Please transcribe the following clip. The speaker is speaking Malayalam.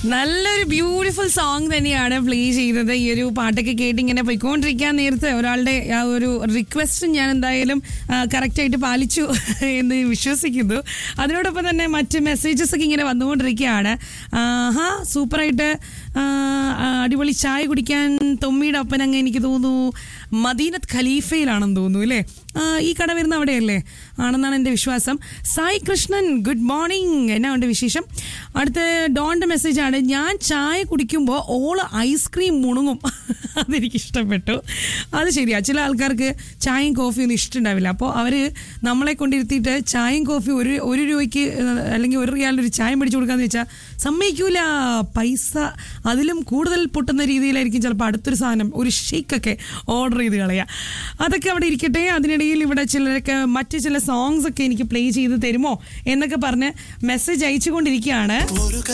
നല്ലൊരു ബ്യൂട്ടിഫുൾ സോങ് തന്നെയാണ് പ്ലേ ചെയ്തത്. ഈ ഒരു പാട്ടൊക്കെ കേട്ട് ഇങ്ങനെ പോയിക്കൊണ്ടിരിക്കാൻ നേരത്തെ ഒരാളുടെ ആ ഒരു റിക്വസ്റ്റ് ഞാൻ എന്തായാലും കറക്റ്റായിട്ട് പാലിച്ചു എന്ന് വിശ്വസിക്കുന്നു. അതിനോടൊപ്പം തന്നെ മറ്റ് മെസ്സേജസ് ഒക്കെ ഇങ്ങനെ വന്നുകൊണ്ടിരിക്കുകയാണ്. സൂപ്പറായിട്ട് അടിപൊളി ചായ കുടിക്കാൻ തൊമ്മിയുടെ ഒപ്പനങ്ങ് എനിക്ക് തോന്നുന്നു മദീനത്ത് ഖലീഫയിലാണെന്ന് തോന്നുന്നു അല്ലേ? ഈ കട വരുന്ന അവിടെയല്ലേ ആണെന്നാണ് എൻ്റെ വിശ്വാസം. സായി കൃഷ്ണൻ ഗുഡ് മോർണിംഗ്, എന്നാ ഉണ്ട് വിശേഷം? അടുത്ത ഡോണിൻ്റെ മെസ്സേജാണ്, ഞാൻ ചായ കുടിക്കുമ്പോൾ ഓള് ഐസ്ക്രീം മുണുങ്ങും. അതെനിക്ക് ഇഷ്ടപ്പെട്ടു. അത് ശരിയാ, ചില ആൾക്കാർക്ക് ചായയും കോഫിയും ഒന്നും ഇഷ്ടമുണ്ടാവില്ല. അപ്പോൾ അവർ നമ്മളെ കൊണ്ടിരുത്തിയിട്ട് ചായയും കോഫി ഒരു രൂപയ്ക്ക് അല്ലെങ്കിൽ $1 ചായ മേടിച്ചു കൊടുക്കാന്ന് വെച്ചാൽ സമ്മതിക്കൂല. പൈസ അതിലും കൂടുതൽ പൊട്ടുന്ന രീതിയിലായിരിക്കും ചിലപ്പോൾ അടുത്തൊരു സാധനം, ഒരു ഷേക്കൊക്കെ ഓർഡർ ചെയ്ത് കളയുക. അതൊക്കെ അവിടെ ഇരിക്കട്ടെ. അതിനിടയിൽ ഇവിടെ ചിലരൊക്കെ മറ്റ് ചില സോങ്സ് ഒക്കെ എനിക്ക് പ്ലേ ചെയ്ത് തരുമോ എന്നൊക്കെ പറഞ്ഞ് മെസ്സേജ് അയച്ചുകൊണ്ടിരിക്കുകയാണ്.